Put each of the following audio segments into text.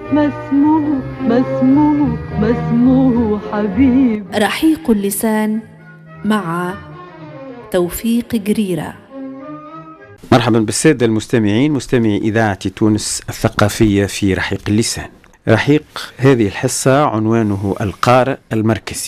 ما اسمه حبيب. رحيق اللسان مع توفيق جريرة. مرحبا بالسادة المستمعين، مستمعي إذاعة تونس الثقافية في رحيق اللسان. رحيق هذه الحصة عنوانه القارئ المركزي،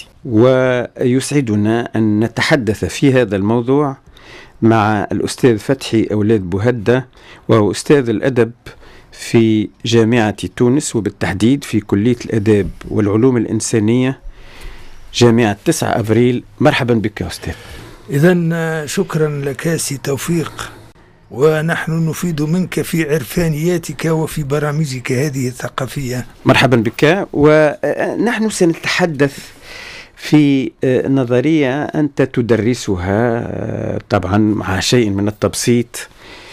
ويسعدنا أن نتحدث في هذا الموضوع مع الأستاذ فتحي أولاد بوهدة، وهو أستاذ الأدب في جامعة تونس، وبالتحديد في كلية الآداب والعلوم الإنسانية جامعة 9 أبريل. مرحبا بك يا أستاذ. إذن شكرا لك سي توفيق، ونحن نفيد منك في عرفانياتك وفي برامجك هذه الثقافية. مرحبا بك. ونحن سنتحدث في نظرية أنت تدرسها طبعا مع شيء من التبسيط،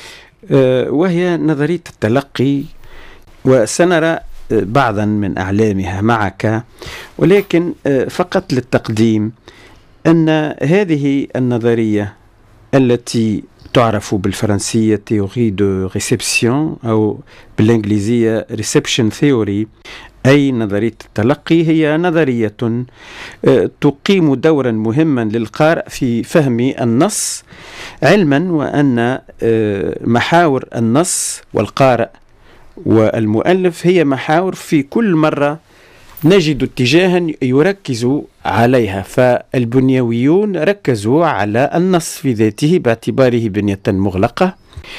وهي نظرية التلقي، وسنرى بعضا من أعلامها معك، ولكن فقط للتقديم أن هذه النظرية التي تعرف بالفرنسية théorie de réception أو بالإنجليزية reception theory، أي نظرية التلقي، هي نظرية تقيم دورا مهما للقارئ في فهم النص، علما وأن محاور النص والقارئ والمؤلف هي محاور في كل مرة نجد اتجاها يركز عليها. فالبنيويون ركزوا على النص في ذاته باعتباره بنية مغلقة،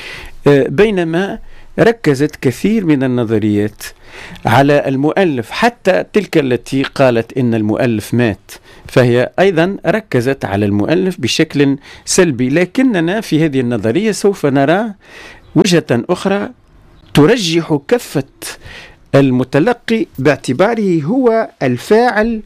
بينما ركزت كثير من النظريات على المؤلف، حتى تلك التي قالت إن المؤلف مات فهي أيضا ركزت على المؤلف بشكل سلبي. لكننا في هذه النظرية سوف نرى وجهة أخرى ترجح كفة المتلقي باعتباره هو الفاعل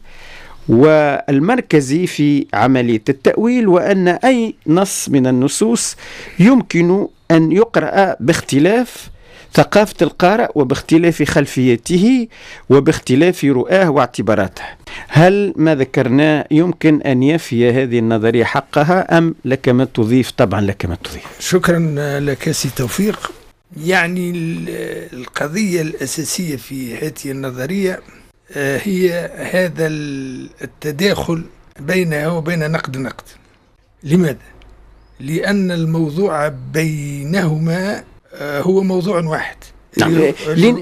والمركزي في عملية التأويل، وأن أي نص من النصوص يمكن أن يقرأ باختلاف ثقافة القارئ وباختلاف خلفيته وباختلاف رؤاه واعتباراته. هل ما ذكرناه يمكن أن يفي هذه النظرية حقها أم لك ما تضيف؟ طبعا لك ما تضيف. شكرا لك سي توفيق. يعني القضية الأساسية في هذه النظرية هي هذا التداخل بينها وبين نقد. لماذا؟ لأن الموضوع بينهما هو موضوع واحد. نعم.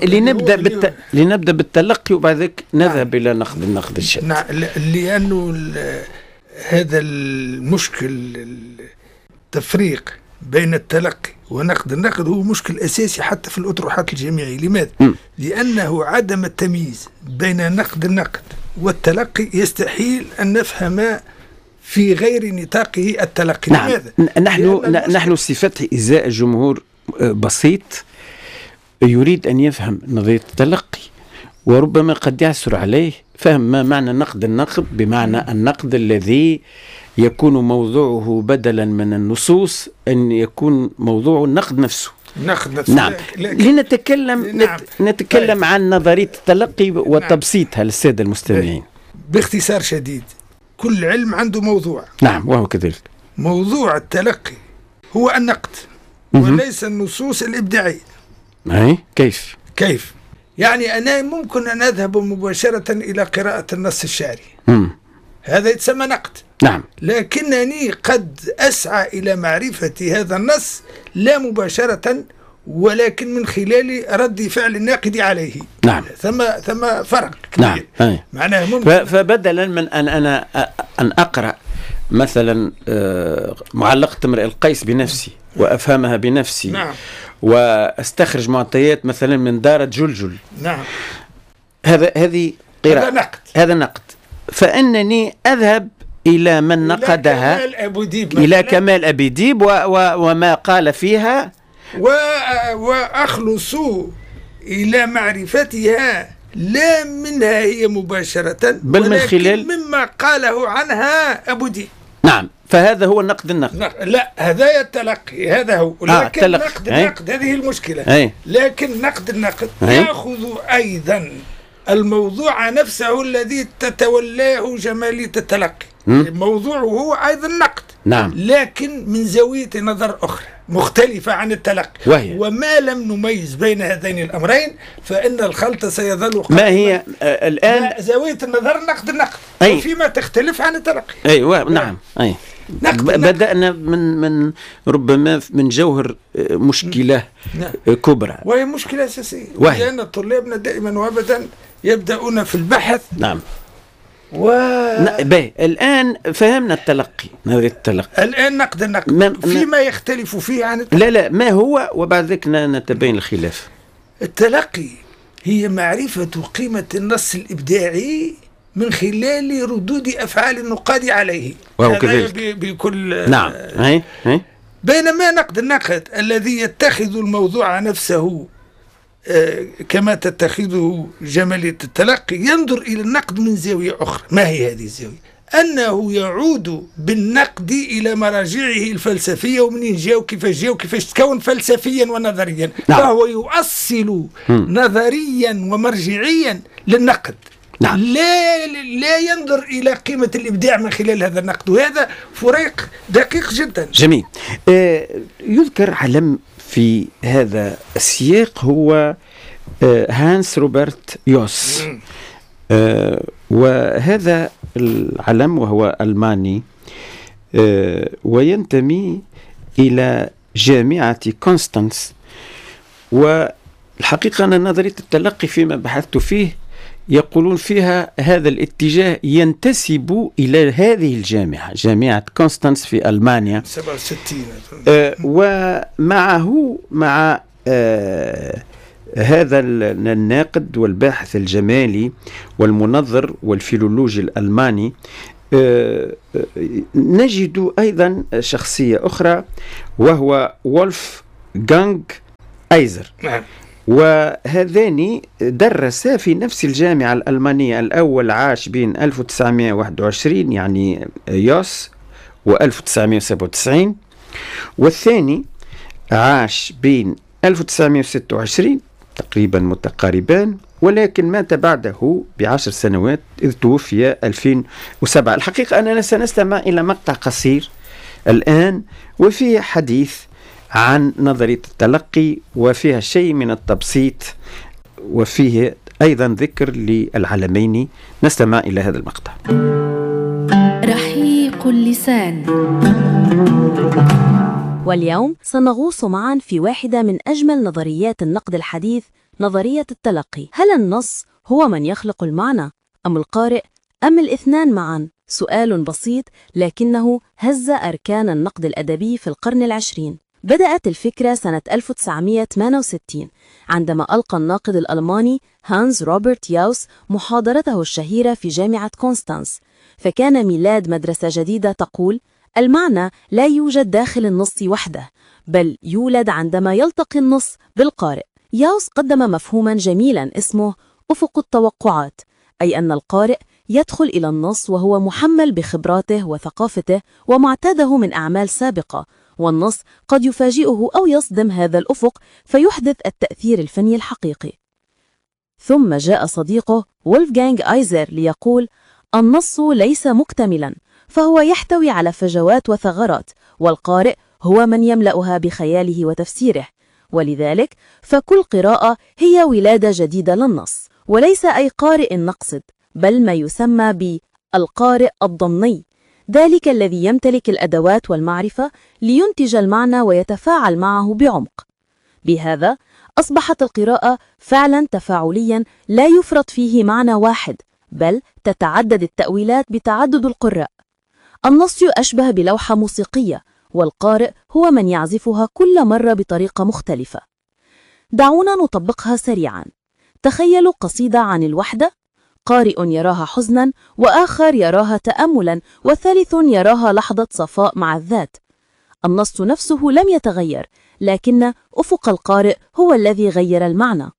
لنبدأ بالتلقي وبعد ذلك نذهب إلى نقد الشد. نعم، لأنه هذا المشكل التفريق بين التلقي ونقد النقد هو مشكل أساسي حتى في الأطروحات الجامعية. لماذا؟ لأنه عدم التمييز بين نقد والتلقي يستحيل أن نفهم في غير نطاقه التلقي. نعم. لماذا؟ نحن صفتي إزاء الجمهور بسيط يريد أن يفهم نظرية التلقي، وربما قد يعسر عليه فهم ما معنى النقد بمعنى النقد الذي يكون موضوعه بدلا من النصوص أن يكون موضوع النقد نفسه. نعم. نتكلم عن نظرية التلقي وتبسيطها للسادة المستمعين باختصار شديد. كل علم عنده موضوع. نعم، وهو كذلك. موضوع التلقي هو النقد وليس النصوص الإبداعية. كيف؟ يعني أنا ممكن أن أذهب مباشرة إلى قراءة النص الشعري، هذا يتسمى نقد. نعم. لكنني قد أسعى إلى معرفة هذا النص لا مباشرة، ولكن من خلال رد فعل الناقد عليه. نعم. ثم فرق كبير. نعم. معناه ممكن فبدلا من أن أقرأ مثلا معلقة امرئ القيس بنفسي وأفهمها بنفسي. نعم. واستخرج معطيات مثلا من دارة جلجل. نعم. هذه قراءة. هذا نقد. فإنني أذهب إلى من نقدها، إلى كمال أبي ديب وما قال فيها، وأخلص إلى معرفتها لا منها هي مباشرة، بل من خلال مما قاله عنها أبو ديب. نعم. فهذا هو النقد. لا، هذا التلقي، هذا هو. لكن نقد هذه المشكلة. لكن نقد يأخذ أيضا الموضوع نفسه الذي تتولاه جمالية التلقي. موضوعه هو أيضا نقد. نعم. لكن من زاوية نظر أخرى. مختلفة عن التلقي، وهي وما لم نميز بين هذين الأمرين فإن الخلط سيظل ما هي الآن زاوية النظر النقد وفيما تختلف عن التلقي. أيوة نعم. أي بدأنا من ربما من جوهر مشكلة كبرى، وهي مشكلة أساسية، لأن طلابنا دائما وأبدا يبدأون في البحث. نعم. الآن فهمنا التلقي، نظرية التلقي. الآن نقد فيما يختلف فيه عن التلقي. لا ما هو، وبعد ذلك نتبين الخلاف. التلقي هي معرفة قيمة النص الإبداعي من خلال ردود أفعال النقاد عليه، وهو كذلك بكل. نعم. بينما النقد الذي يتخذ الموضوع نفسه كما تتخذه جمالية التلقي ينظر إلى النقد من زاوية أخرى. ما هي هذه الزاوية؟ أنه يعود بالنقد إلى مراجعه الفلسفية، ومنين جاء وكيفاش جاء وكيفاش تكون فلسفيا ونظريا. نعم. فهو يؤصل نظريا ومرجعيا للنقد. نعم. لا ينظر إلى قيمة الإبداع من خلال هذا النقد، وهذا فريق دقيق جدا. جميل. يذكر علم في هذا السياق هو هانس روبرت يوس، وهذا العلم وهو ألماني، وينتمي إلى جامعة كونستانس. والحقيقة أن نظرية التلقي فيما بحثت فيه يقولون فيها هذا الاتجاه ينتسب إلى هذه الجامعة، جامعة كونستانس في ألمانيا 67. ومعه مع هذا الناقد والباحث الجمالي والمنظر والفيلولوجي الألماني نجد أيضا شخصية أخرى وهو وولف جانغ أيزر. وهذان درسا في نفس الجامعة الألمانية. الأول عاش بين 1921 يعني يوس و1997، والثاني عاش بين 1926 تقريبا متقاربان، ولكن مات بعده ب10 سنوات إذ توفي 2007. الحقيقة أننا سنستمع إلى مقطع قصير الآن وفيه حديث عن نظرية التلقي، وفيها شيء من التبسيط، وفيه أيضا ذكر للعلمين. نستمع إلى هذا المقطع. رحيق اللسان. واليوم سنغوص معا في واحدة من أجمل نظريات النقد الحديث، نظرية التلقي. هل النص هو من يخلق المعنى أم القارئ أم الاثنان معا؟ سؤال بسيط لكنه هز أركان النقد الأدبي في القرن العشرين. بدأت الفكرة سنة 1968 عندما ألقى الناقد الألماني هانز روبرت ياوس محاضرته الشهيرة في جامعة كونستانس، فكان ميلاد مدرسة جديدة تقول: المعنى لا يوجد داخل النص وحده، بل يولد عندما يلتقي النص بالقارئ. ياوس قدم مفهوما جميلا اسمه أفق التوقعات، أي أن القارئ يدخل إلى النص وهو محمل بخبراته وثقافته ومعتاده من أعمال سابقة، والنص قد يفاجئه أو يصدم هذا الأفق فيحدث التأثير الفني الحقيقي. ثم جاء صديقه وولفغانغ أيزر ليقول: النص ليس مكتملا، فهو يحتوي على فجوات وثغرات، والقارئ هو من يملأها بخياله وتفسيره، ولذلك فكل قراءة هي ولادة جديدة للنص، وليس أي قارئ نقصد، بل ما يسمى بالقارئ الضمني، ذلك الذي يمتلك الأدوات والمعرفة لينتج المعنى ويتفاعل معه بعمق. بهذا أصبحت القراءة فعلا تفاعليا لا يفرط فيه معنى واحد، بل تتعدد التأويلات بتعدد القراء. النص أشبه بلوحة موسيقية، والقارئ هو من يعزفها كل مرة بطريقة مختلفة. دعونا نطبقها سريعا. تخيلوا قصيدة عن الوحدة، قارئ يراها حزنا، وآخر يراها تأملا، وثالث يراها لحظة صفاء مع الذات. النص نفسه لم يتغير، لكن أفق القارئ هو الذي غير المعنى.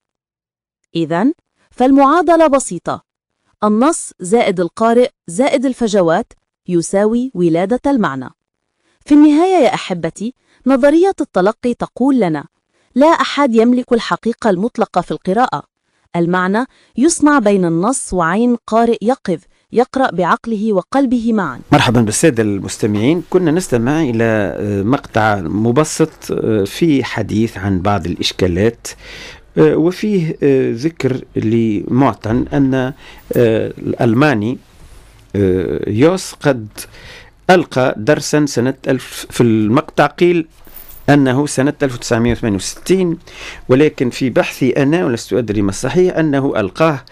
إذن فالمعادلة بسيطة: النص زائد القارئ زائد الفجوات يساوي ولادة المعنى. في النهاية يا أحبتي، نظرية التلقي تقول لنا: لا أحد يملك الحقيقة المطلقة في القراءة. المعنى يصنع بين النص وعين قارئ يقظ يقرأ بعقله وقلبه معا. مرحبا بالسادة المستمعين. كنا نستمع إلى مقطع مبسط في حديث عن بعض الإشكالات، وفيه ذكر لمعطن أن الألماني يوس قد ألقى درسا سنة في المقطع قيل أنه سنة 1968، ولكن في بحثي أنا ولست أدري ما الصحيح أنه ألقاه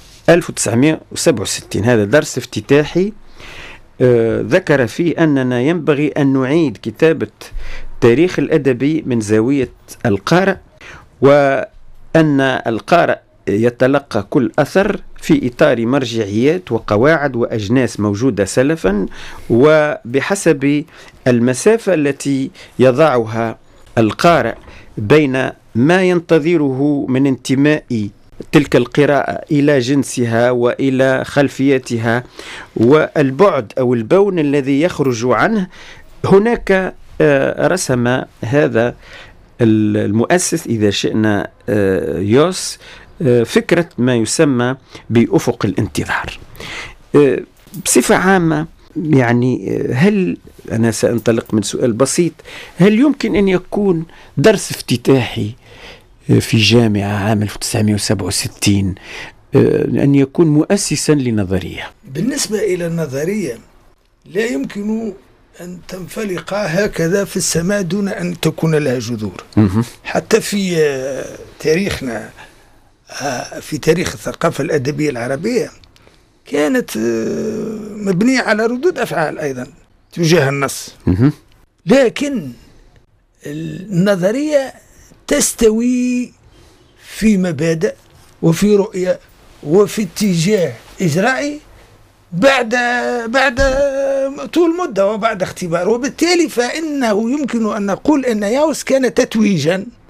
1967. هذا درس افتتاحي ذكر فيه أننا ينبغي أن نعيد كتابة تاريخ الأدبي من زاوية القارئ، وأن القارئ يتلقى كل أثر في إطار مرجعيات وقواعد وأجناس موجودة سلفا، وبحسب المسافة التي يضعها القارئ بين ما ينتظره من انتماء تلك القراءة إلى جنسها وإلى خلفيتها والبعد أو البون الذي يخرج عنه. هناك رسم هذا المؤسس إذا شئنا يوس فكرة ما يسمى بأفق الانتظار. بصفة عامة يعني هل أنا سأنطلق من سؤال بسيط، هل يمكن أن يكون درس افتتاحي في جامعة عام 1967 أن يكون مؤسسا لنظرية؟ بالنسبة إلى النظرية لا يمكن أن تنفلق هكذا في السماء دون أن تكون لها جذور. حتى في تاريخنا، في تاريخ الثقافة الأدبية العربية كانت مبنية على ردود أفعال أيضا تجاه النص، لكن النظرية تستوي في مبادئ وفي رؤية وفي اتجاه إجرائي بعد طول مدة وبعد اختبار، وبالتالي فإنه يمكن أن نقول أن ياوس كان تتويجا